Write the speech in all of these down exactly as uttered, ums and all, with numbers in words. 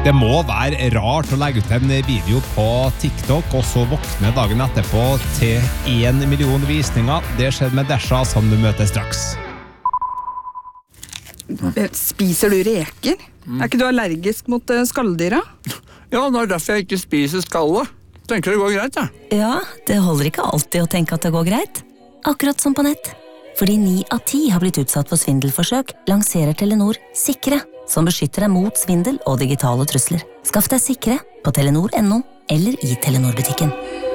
Det må være rart å legge ut en video på TikTok, og så våkne dagen etterpå til en million visninger. Det skjedde med Dasha, som du møter straks. Spiser du reker? Mm. Er ikke du allergisk mot skalldyra? Ja, det er derfor jeg ikke spiser skallet. Tenker det går greit, ja. Ja, det holder ikke alltid å tenke at det går greit. Akkurat som på nett. Fordi ni av ti har blitt utsatt for svindelforsøk, lanserer Telenor Sikre, som beskytter deg mot svindel og digitale trusler. Skaff deg Sikre på telenor punktum no eller i Telenor-butikken.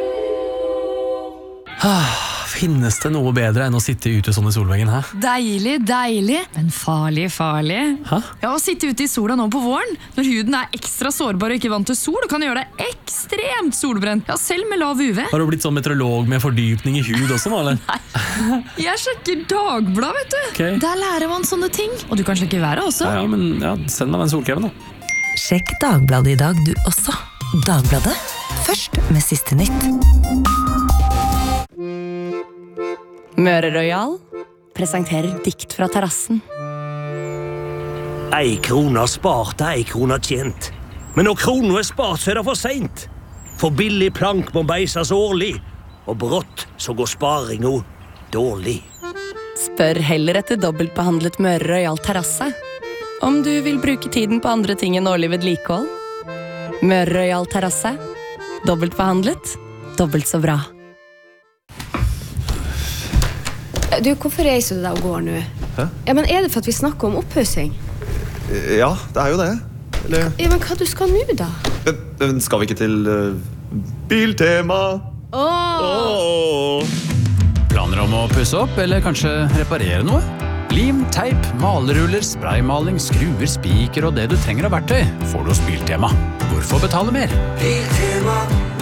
Finnes det noe bedre enn å sitte ute sånn i solveggen, hæ? Deilig, deilig, men farlig, farlig. Hæ? Ja, å sitte ute i sola nå på våren, når huden er ekstra sårbar og ikke vant til sol, og kan gjøre deg ekstremt solbrent. Ja, selv med lav U V. Har du blitt sånn meteorolog med fordypning i hud også, nå, eller? Nei, jeg sjekker Dagblad, vet du. Okay. Der lærer man sånne ting. Og du kan sjekke været også. Ja, ja, men ja, send meg den solkremen, da. Sjekk Dagbladet i dag, du også. Dagbladet, først med siste nytt. Møre Royal presenterer dikt fra terrassen. Ei krona spart, ei krona tjent. Men når kronen er spart, så er det for sent. For billig plank må beises årlig, og brått så går sparinga dårlig. Spør heller etter dobbeltbehandlet Møre Royal terrasse. Om du vil bruke tiden på andre ting enn årlig vedlikehold. Møre Royal terrasse. Dobbeltbehandlet. Dobbelt så bra. Du, hvorfor reiser du deg og går nå? Hæ? Ja, men er det for at vi snakker om oppussing? Ja, det er jo det. Eller... Ja, men hva du skal nå, da? Men, men skal vi ikke til uh, Biltema? Åh! Åh! Planer om å pusse opp, eller kanskje reparere noe? Lim, teip, maleruller, spraymaling, skruer, spiker og det du trenger av verktøy får du hos Biltema. Hvorfor betale mer? Biltema,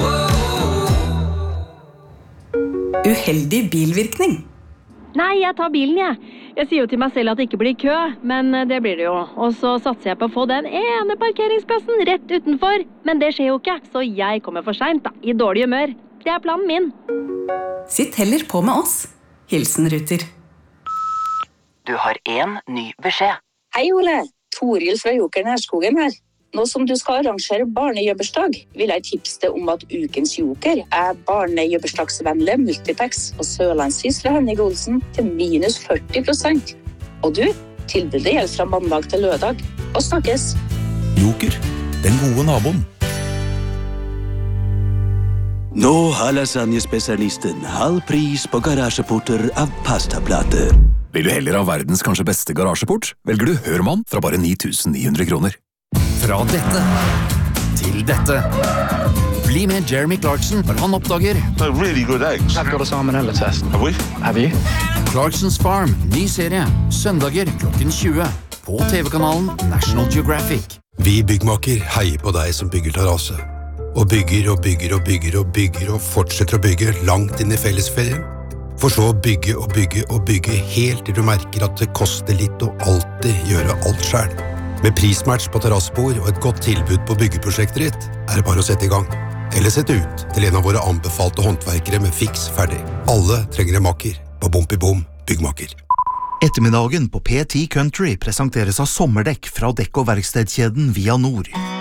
Uheldig bilvirkning. Nei, jeg tar bilen, jeg. Jeg sier jo til meg selv at det ikke blir kø, men det blir det jo. Og så satser jeg på å få den ene parkeringsplassen rett utenfor. Men det skjer jo ikke, så jeg kommer for sent da, i dårlig humør. Det er planen min. Sitt heller på med oss. Hilsen Ruter. Du har en ny beskjed. Hei, Ole. Toril fra Jokeren Herskogen her. Nå som du skal arrangere barnejøbbersdag, vil jeg tipse deg om at ukens joker er barnejøbbersdagsvennlige multipacks og sørlandshys fra Henning Olsen til minus førti prosent. Og du, tilbudet gjelder fra mandag til lørdag. Og snakkes! Joker, den gode naboen. Nå har lasagnespesialisten halv pris på garasjeporter av pastaplater. Vil du heller ha verdens kanskje beste garasjeport? Velger du Hørmann fra bare ni tusen ni hundre kroner. Fra dette til dette. Bli med Jeremy Clarkson når han oppdager They're really good eggs. I've got a salmonella test. Have we? Have you? Clarkson's Farm, ny serie. Søndager klokken tjue. På T V-kanalen National Geographic. Vi byggmaker heier på deg som bygger terrasse. Og bygger og bygger og bygger og bygger og fortsetter å bygge langt inn i fellesferien. For så å bygge og bygge og bygge helt til du merker at det koster litt å alltid gjøre alt selv. Med prismatch på terrassbord og et godt tilbud på byggeprosjektet ditt, er det bare å sette i gang. Eller sette ut til en av våre anbefalte håndverkere med fiks ferdig. Alle trenger en makker på Bom i Bom byggmaker. Ettermiddagen på P ti Country presenteres av sommerdekk fra dekk- og verkstedkjeden Via Nord.